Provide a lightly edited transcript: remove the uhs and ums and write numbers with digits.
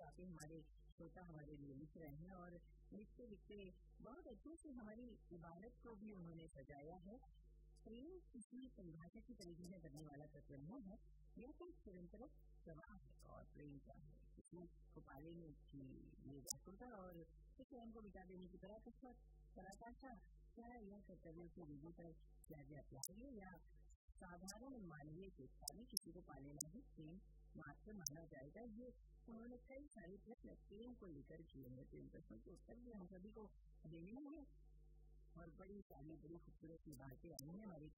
काफी हमारे श्रोता हमारे लिए लिख रहे हैं और लिखते लिखते बहुत अच्छे से हमारी इबारत को भी उन्होंने सजाया है। प्रेम किसी परिभाषा की परिधि में बनने वाला तत्व नहीं है, यह तो निरंतर प्रवाह है और प्रेम क्या है, किसी को पालेने की ये व्याकुलता और किसी स्वयं को मिटा देने की पराकाष्ठा, क्या यह कर्तव्य की विधि पर किया गया त्याग है या साधारण मानवीय चेष्टा में किसी को पालेना ही प्रेम मात्र माना जाएगा। ये उन्होंने कई सारे प्रश्न प्रेम को लेकर किए हैं। प्रेम प्रश्नों के उत्तर भी हम सभी को देने हैं और बड़ी सारी बड़ी खूबसूरत बातें आई हैं हमारी